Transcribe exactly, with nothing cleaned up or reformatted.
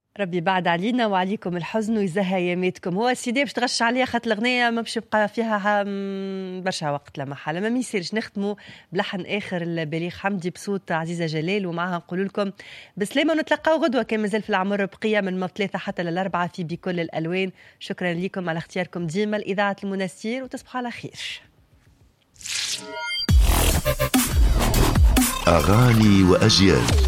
ربي بعد علينا وعليكم الحزن ويزهى اياماتكم. هو سيدي باش تغش عليا خاطر الاغنيه ما باش يبقى فيها برشا وقت لا محاله، ما ميسيرش نختموا بلحن اخر البليغ حمدي بصوت عزيزه جلال، ومعها نقول لكم بسلامه ونتلقاو غدوه كان مازال في العمر بقيه من ثلاثة حتى للأربعة في بكل الالوان. شكرا لكم على اختياركم ديما الاذاعه المنستير، وتصبحوا على خير. أغاني وأجيال.